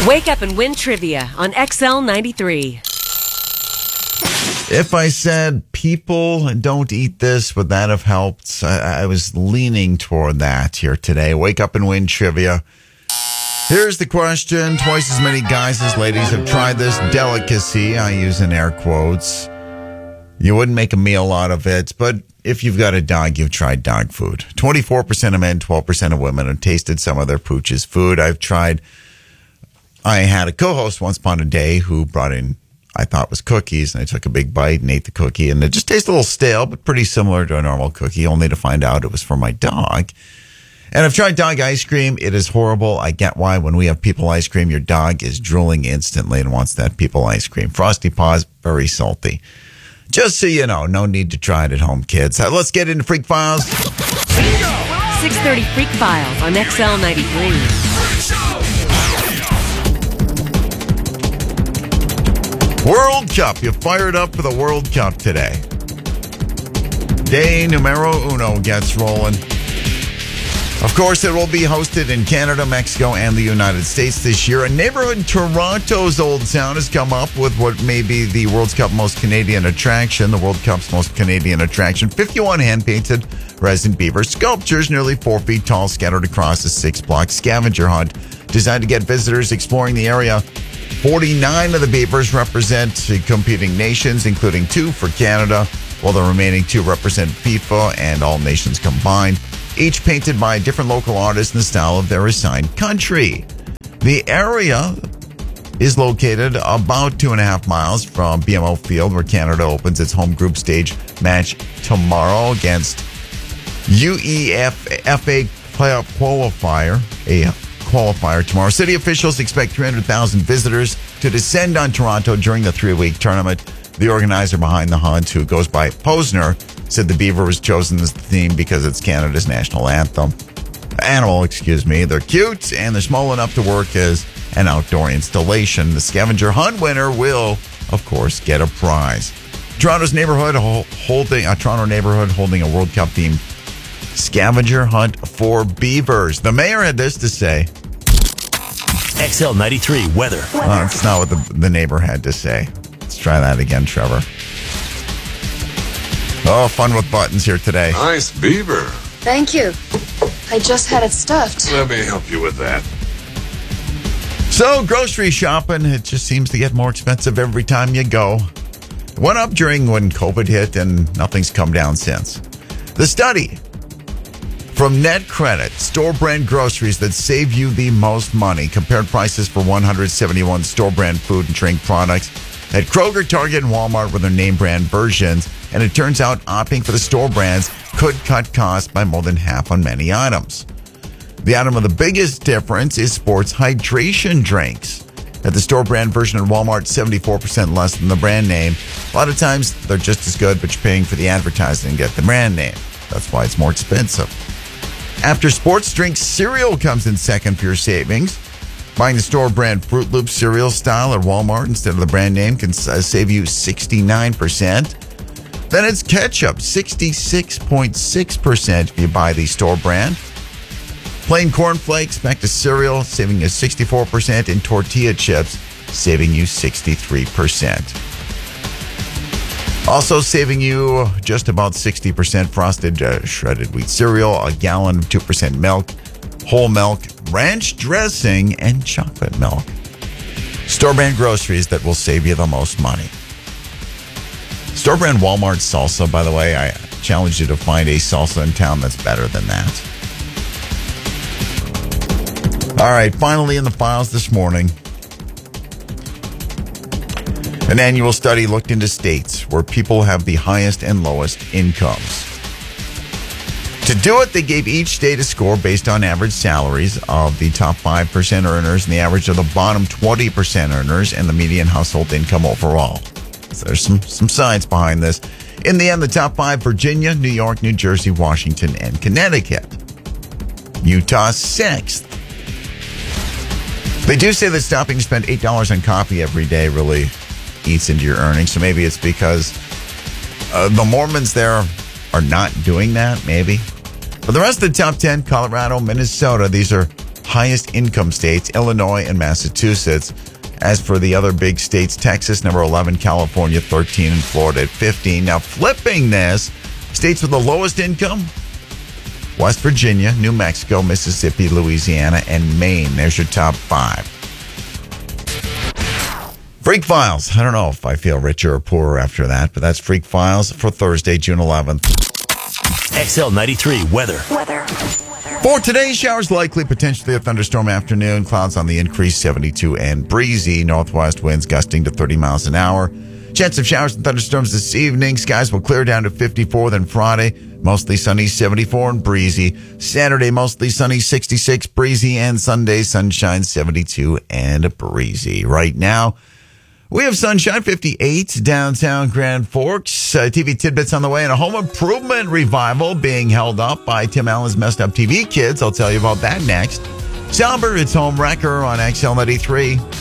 Wake up and win trivia on XL 93. If I said people don't eat this, would that have helped? I was leaning toward that here today. Wake up and win trivia. Here's the question. Twice as many guys as ladies have tried this delicacy. I use in air quotes. You wouldn't make a meal out of it, but if you've got a dog, you've tried dog food. 24% of men, 12% of women have tasted some of their pooch's food. I had a co-host once upon a day who brought in, I thought was cookies, and I took a big bite and ate the cookie, and it just tasted a little stale, but pretty similar to a normal cookie, only to find out it was for my dog. And I've tried dog ice cream. It is horrible. I get why when we have people ice cream, your dog is drooling instantly and wants that people ice cream. Frosty Paws, very salty. Just so you know, no need to try it at home, kids. Let's get into Freak Files. 630 Freak Files on XL 93. World Cup. You fired up for the World Cup today. Day numero uno gets rolling. Of course, it will be hosted in Canada, Mexico, and the United States this year. A neighborhood in Toronto's Old Town has come up with what may be the World Cup most Canadian attraction, the World Cup's most Canadian attraction. 51 hand-painted resin beaver sculptures, nearly 4 feet tall, scattered across a 6-block scavenger hunt designed to get visitors exploring the area. 49 of the beavers represent competing nations, including 2 for Canada, while the remaining 2 represent FIFA and all nations combined, each painted by a different local artist in the style of their assigned country. The area is located about 2.5 miles from BMO Field, where Canada opens its home group stage match tomorrow against UEFA qualifier tomorrow. City officials expect 300,000 visitors to descend on Toronto during the 3-week tournament. The organizer behind the hunt, who goes by Posner, said the beaver was chosen as the theme because it's Canada's national animal. They're cute and they're small enough to work as an outdoor installation. The scavenger hunt winner will, of course, get a prize. Toronto neighborhood holding a World Cup themed scavenger hunt for beavers. The mayor had this to say. XL 93 weather. That's not what the neighbor had to say. Let's try that again, Trevor. Oh, fun with buttons here today. Nice beaver. Thank you. I just had it stuffed. Let me help you with that. So, grocery shopping, it just seems to get more expensive every time you go. It went up when COVID hit, and nothing's come down since. The study from Net Credit, store brand groceries that save you the most money, compared prices for 171 store brand food and drink products at Kroger, Target, and Walmart with their name brand versions. And it turns out opting for the store brands could cut costs by more than half on many items. The item of the biggest difference is sports hydration drinks. At the store brand version at Walmart, 74% less than the brand name. A lot of times they're just as good, but you're paying for the advertising and get the brand name. That's why it's more expensive. After sports drinks, cereal comes in second for your savings. Buying the store brand Fruit Loops cereal style at Walmart instead of the brand name can save you 69%. Then it's ketchup, 66.6% if you buy the store brand. Plain cornflakes back to cereal, saving you 64%, and tortilla chips, saving you 63%. Also saving you just about 60%, frosted shredded wheat cereal, a gallon of 2% milk, whole milk, ranch dressing, and chocolate milk. Store brand groceries that will save you the most money. Store brand Walmart salsa, by the way, I challenge you to find a salsa in town that's better than that. All right, finally in the files this morning. An annual study looked into states where people have the highest and lowest incomes. To do it, they gave each state a score based on average salaries of the top 5% earners and the average of the bottom 20% earners and the median household income overall. So there's some science behind this. In the end, the top 5: Virginia, New York, New Jersey, Washington, and Connecticut. Utah 6th. They do say that stopping to spend $8 on coffee every day really eats into your earnings. So maybe it's because the Mormons there are not doing that, maybe. But the rest of the top 10, Colorado, Minnesota, these are highest income states, Illinois and Massachusetts. As for the other big states, Texas, number 11, California, 13, and Florida at 15. Now, flipping this, states with the lowest income, West Virginia, New Mexico, Mississippi, Louisiana, and Maine. There's your top 5. Freak Files. I don't know if I feel richer or poorer after that, but that's Freak Files for Thursday, June 11th. XL93 weather. For today, showers likely, potentially a thunderstorm afternoon. Clouds on the increase, 72 and breezy. Northwest winds gusting to 30 miles an hour. Chance of showers and thunderstorms this evening. Skies will clear down to 54. Then Friday, mostly sunny, 74 and breezy. Saturday, mostly sunny, 66, breezy. And Sunday, sunshine, 72 and breezy. Right now, we have sunshine, 58, downtown Grand Forks. TV tidbits on the way, and a home improvement revival being held up by Tim Allen's Messed Up TV Kids. I'll tell you about that next. Sauber, it's Home Wrecker on XL93.